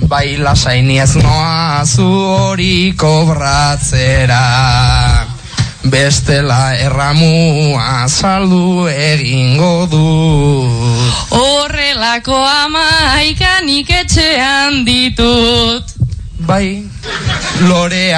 bai lasainiez noa zu hori kobratzera. Bestela erramua saldu egingo dut. Horrelako 11 etxean ditut. Bai, lorea